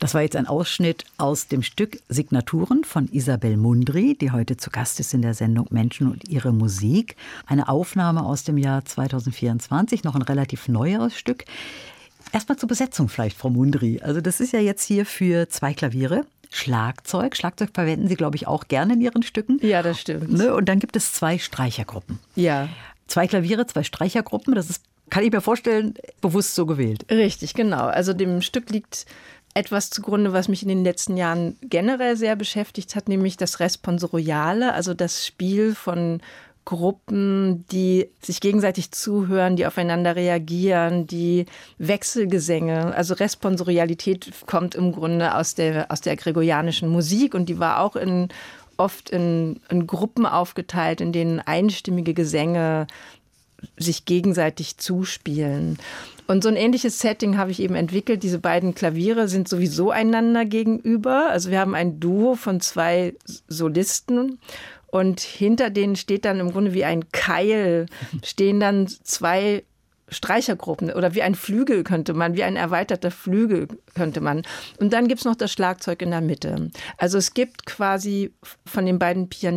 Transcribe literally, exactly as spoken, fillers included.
Das war jetzt ein Ausschnitt aus dem Stück Signaturen von Isabel Mundry, die heute zu Gast ist in der Sendung Menschen und ihre Musik. Eine Aufnahme aus dem Jahr zweitausendvierundzwanzig, noch ein relativ neueres Stück. Erstmal zur Besetzung vielleicht, Frau Mundry. Also das ist ja jetzt hier für zwei Klaviere. Schlagzeug. Schlagzeug verwenden Sie, glaube ich, auch gerne in Ihren Stücken. Ja, das stimmt. Ne? Und dann gibt es zwei Streichergruppen. Ja. Zwei Klaviere, zwei Streichergruppen. Das ist, kann ich mir vorstellen, bewusst so gewählt. Richtig, genau. Also dem Stück liegt etwas zugrunde, was mich in den letzten Jahren generell sehr beschäftigt hat, nämlich das Responsoriale, also das Spiel von Gruppen, die sich gegenseitig zuhören, die aufeinander reagieren, die Wechselgesänge. Also Responsorialität kommt im Grunde aus der, aus der gregorianischen Musik und die war auch in, oft in, in Gruppen aufgeteilt, in denen einstimmige Gesänge sich gegenseitig zuspielen. Und so ein ähnliches Setting habe ich eben entwickelt. Diese beiden Klaviere sind sowieso einander gegenüber. Also wir haben ein Duo von zwei Solisten und hinter denen steht dann im Grunde wie ein Keil, stehen dann zwei Streichergruppen oder wie ein Flügel könnte man, wie ein erweiterter Flügel könnte man. Und dann gibt es noch das Schlagzeug in der Mitte. Also es gibt quasi von den beiden Pianisten